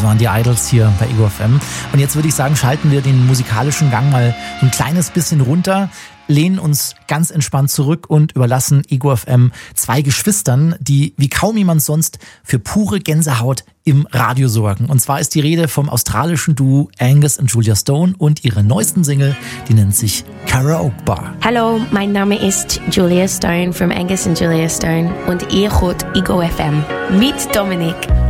waren die Idols hier bei Ego FM. Und jetzt würde ich sagen, schalten wir den musikalischen Gang mal ein kleines bisschen runter, lehnen uns ganz entspannt zurück und überlassen Ego FM zwei Geschwistern, die wie kaum jemand sonst für pure Gänsehaut im Radio sorgen. Und zwar ist die Rede vom australischen Duo Angus und Julia Stone und ihre neuesten Single, die nennt sich Karaoke Bar. Hallo, mein Name ist Julia Stone from Angus und Julia Stone und ihr hört Ego FM mit Dominik.